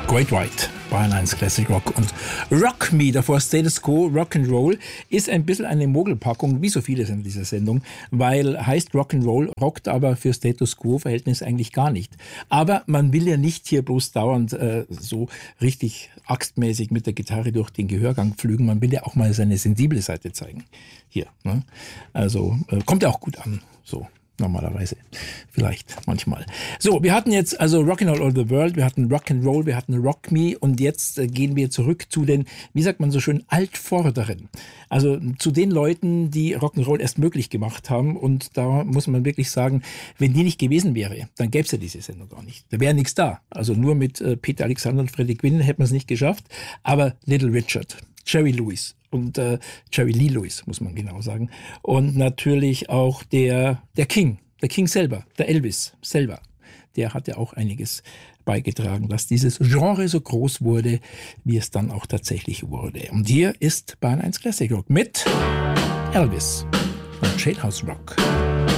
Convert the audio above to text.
Great White, Bayern 1 Classic Rock und Rock Me, davor Status Quo, Rock'n'Roll, ist ein bisschen eine Mogelpackung, wie so vieles in dieser Sendung, weil heißt Rock'n'Roll, rockt aber für Status Quo-Verhältnis eigentlich gar nicht. Aber man will ja nicht hier bloß dauernd so richtig axtmäßig mit der Gitarre durch den Gehörgang pflügen, man will ja auch mal seine sensible Seite zeigen. Hier, ne? Also kommt ja auch gut an, so. Normalerweise. Vielleicht, manchmal. So, wir hatten jetzt also Rockin' All Over the World, wir hatten Rock'n'Roll, wir hatten Rock Me und jetzt gehen wir zurück zu den, wie sagt man so schön, Altvorderen. Also zu den Leuten, die Rock'n'Roll erst möglich gemacht haben und da muss man wirklich sagen, wenn die nicht gewesen wäre, dann gäbe es ja diese Sendung gar nicht. Da wäre nichts da. Also nur mit Peter Alexander und Freddie Quinn hätte man es nicht geschafft, aber Little Richard, Jerry Lewis und Jerry Lee Lewis, muss man genau sagen. Und natürlich auch der King selber, der Elvis selber. Der hat ja auch einiges beigetragen, dass dieses Genre so groß wurde, wie es dann auch tatsächlich wurde. Und hier ist Bayern 1 Classic Rock mit Elvis und Jailhouse Rock.